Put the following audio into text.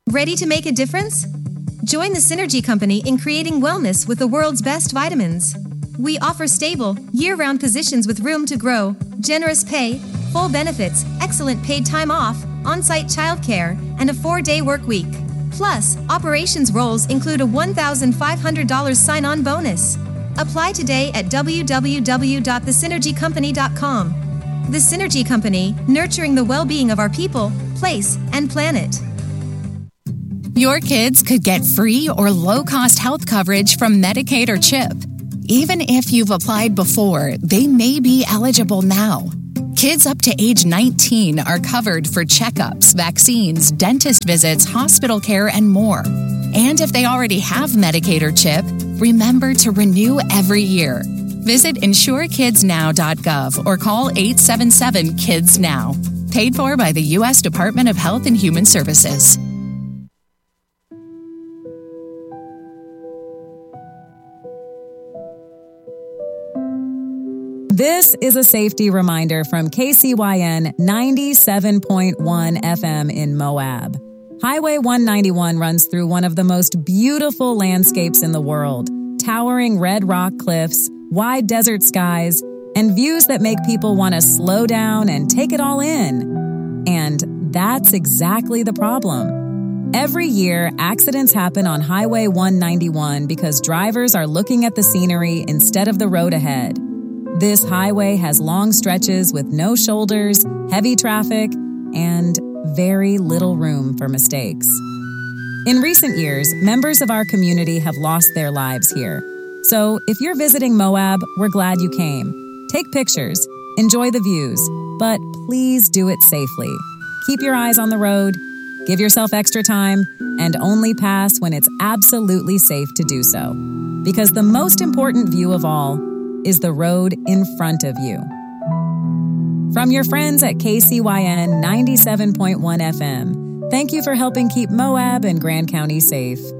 Ready to make a difference? Join the Synergy Company in creating wellness with the world's best vitamins. We offer stable, year-round positions with room to grow, generous pay, full benefits, excellent paid time off, on-site childcare, and a 4-day work week. Plus, operations roles include a $1,500 sign-on bonus. Apply today at www.thesynergycompany.com. The Synergy Company, nurturing the well-being of our people, place, and planet. Your kids could get free or low-cost health coverage from Medicaid or CHIP. Even if you've applied before, they may be eligible now. Kids up to age 19 are covered for checkups, vaccines, dentist visits, hospital care, and more. And if they already have Medicaid or CHIP, remember to renew every year. Visit insurekidsnow.gov or call 877-KIDS-NOW. Paid for by the U.S. Department of Health and Human Services. This is a safety reminder from KCYN 97.1 FM in Moab. Highway 191 runs through one of the most beautiful landscapes in the world, towering red rock cliffs, wide desert skies, and views that make people want to slow down and take it all in. And that's exactly the problem. Every year, accidents happen on Highway 191 because drivers are looking at the scenery instead of the road ahead. This highway has long stretches with no shoulders, heavy traffic, and very little room for mistakes. In recent years, members of our community have lost their lives here. So if you're visiting Moab, we're glad you came. Take pictures, enjoy the views, but please do it safely. Keep your eyes on the road, give yourself extra time, and only pass when it's absolutely safe to do so. Because the most important view of all is the road in front of you. From your friends at KCYN 97.1 FM, thank you for helping keep Moab and Grand County safe.